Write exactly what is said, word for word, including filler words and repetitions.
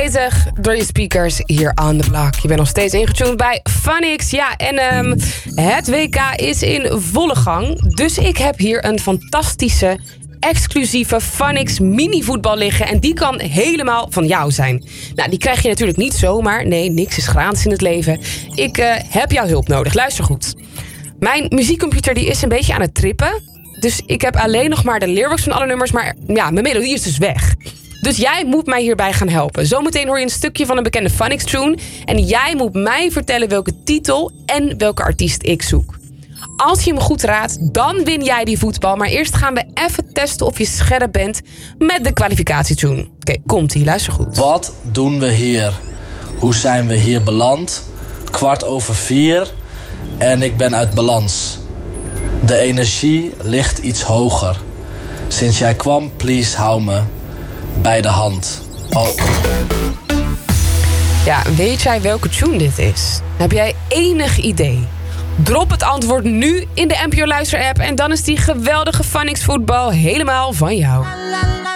aanwezig door je speakers hier aan de Block. Je bent nog steeds ingetuned bij Funix. Ja, en um, het W K is in volle gang. Dus ik heb hier een fantastische, exclusieve Funix mini-voetbal liggen. En die kan helemaal van jou zijn. Nou, die krijg je natuurlijk niet zomaar. Nee, niks is gratis in het leven. Ik uh, heb jouw hulp nodig. Luister goed. Mijn muziekcomputer die is een beetje aan het trippen. Dus ik heb alleen nog maar de lyrics van alle nummers. Maar ja, mijn melodie is dus weg. Dus jij moet mij hierbij gaan helpen. Zometeen hoor je een stukje van een bekende Funix-tune. En jij moet mij vertellen welke titel en welke artiest ik zoek. Als je hem goed raadt, dan win jij die voetbal. Maar eerst gaan we even testen of je scherp bent met de kwalificatietune. Oké, okay, komt-ie, luister goed. Wat doen we hier? Hoe zijn we hier beland? Kwart over vier en ik ben uit balans. De energie ligt iets hoger. Sinds jij kwam, please hou me bij de hand. Oh. Ja, weet jij welke tune dit is? Heb jij enig idee? Drop het antwoord nu in de N P O Luister app en dan is die geweldige Funix voetbal helemaal van jou.